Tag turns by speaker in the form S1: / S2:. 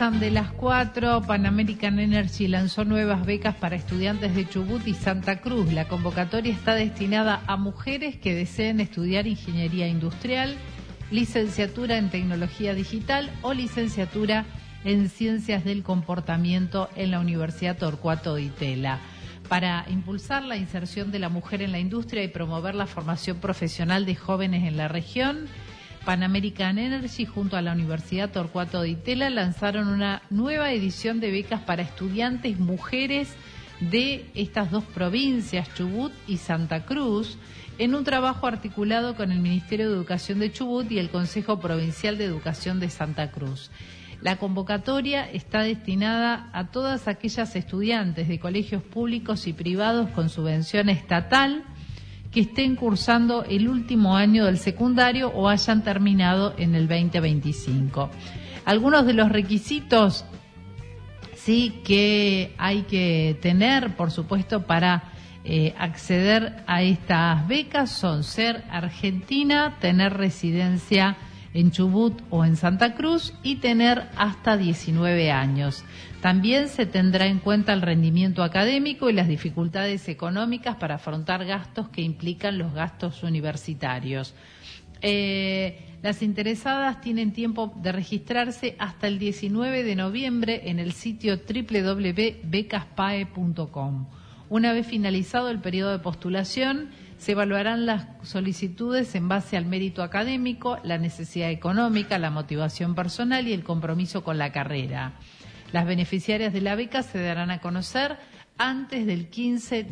S1: pasan de las 4. Pan American Energy lanzó nuevas becas para estudiantes de Chubut y Santa Cruz. La convocatoria está destinada a mujeres que deseen estudiar ingeniería industrial, licenciatura en tecnología digital o licenciatura en ciencias del comportamiento en la Universidad Torcuato Di Tella. Para impulsar la inserción de la mujer en la industria y promover la formación profesional de jóvenes en la región, Pan American Energy junto a la Universidad Torcuato Di Tella lanzaron una nueva edición de becas para estudiantes mujeres de estas dos provincias, Chubut y Santa Cruz, en un trabajo articulado con el Ministerio de Educación de Chubut y el Consejo Provincial de Educación de Santa Cruz. La convocatoria está destinada a todas aquellas estudiantes de colegios públicos y privados con subvención estatal que estén cursando el último año del secundario o hayan terminado en el 2025. Algunos de los requisitos sí que hay que tener, por supuesto, para acceder a estas becas son ser argentina, tener residencia en Chubut o en Santa Cruz y tener hasta 19 años. También se tendrá en cuenta el rendimiento académico y las dificultades económicas para afrontar gastos que implican los gastos universitarios. Las interesadas tienen tiempo de registrarse hasta el 19 de noviembre en el sitio www.becaspae.com. Una vez finalizado el periodo de postulación, se evaluarán las solicitudes en base al mérito académico, la necesidad económica, la motivación personal y el compromiso con la carrera. Las beneficiarias de la beca se darán a conocer antes del 15